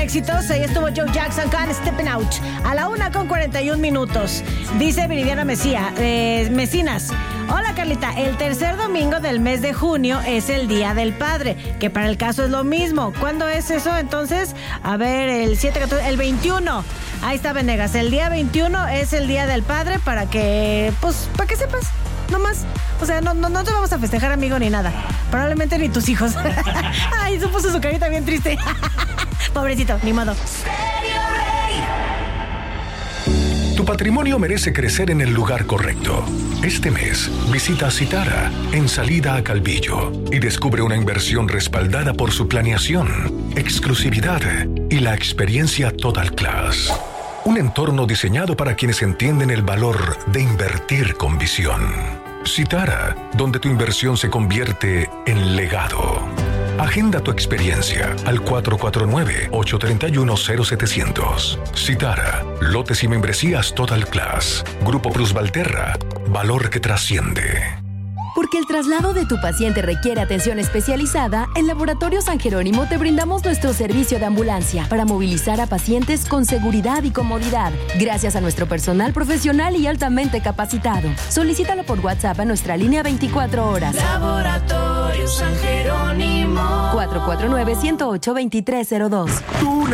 éxitos. Ahí estuvo Joe Jackson con Stepping Out. A la 1:41. Dice Viridiana Mesinas. Hola, Carlita. El tercer domingo del mes de junio es el Día del Padre, que para el caso es lo mismo. ¿Cuándo es eso? Entonces, a ver, el 7, 14, el 21. Ahí está, Venegas. El día 21 es el Día del Padre para que, pues, para que sepas. No más. O sea, no te vamos a festejar, amigo, ni nada. Probablemente ni tus hijos. Ay, se puso su carita bien triste. Pobrecito, ni modo. Tu patrimonio merece crecer en el lugar correcto. Este mes, visita Citara, en salida a Calvillo, y descubre una inversión respaldada por su planeación, exclusividad y la experiencia Total Class. Un entorno diseñado para quienes entienden el valor de invertir con visión. Citara, donde tu inversión se convierte en legado. Agenda tu experiencia al 449-831-0700. Citara, lotes y membresías Total Class. Grupo Plus Valterra, valor que trasciende. Porque el traslado de tu paciente requiere atención especializada, en Laboratorio San Jerónimo te brindamos nuestro servicio de ambulancia para movilizar a pacientes con seguridad y comodidad, gracias a nuestro personal profesional y altamente capacitado. Solicítalo por WhatsApp a nuestra línea 24 horas. Laboratorio San Jerónimo. 449-108-2302.